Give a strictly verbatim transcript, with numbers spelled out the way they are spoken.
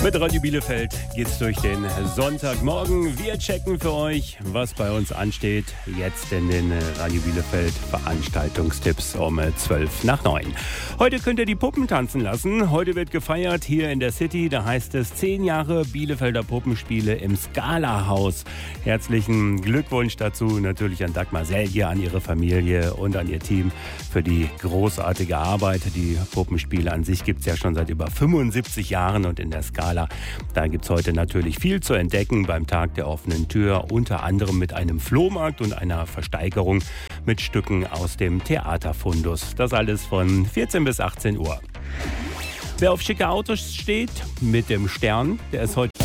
Mit Radio Bielefeld geht's durch den Sonntagmorgen. Wir checken für euch, was bei uns ansteht. Jetzt in den Radio Bielefeld Veranstaltungstipps um zwölf nach neun. Heute könnt ihr die Puppen tanzen lassen. Heute wird gefeiert hier in der City. Da heißt es zehn Jahre Bielefelder Puppenspiele im Scala-Haus. Herzlichen Glückwunsch dazu natürlich an Dagmar Selje, an ihre Familie und an ihr Team für die großartige Arbeit. Die Puppenspiele an sich gibt's ja schon seit über fünfundsiebzig Jahren und in der Scala Da gibt es heute natürlich viel zu entdecken beim Tag der offenen Tür, unter anderem mit einem Flohmarkt und einer Versteigerung mit Stücken aus dem Theaterfundus. Das alles von vierzehn bis achtzehn Uhr. Wer auf schicke Autos steht, mit dem Stern, der ist heute